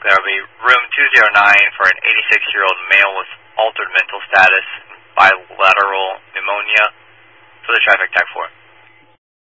That'll be room 209 for an 86-year-old male with altered mental status, bilateral pneumonia, for the traffic tech 4.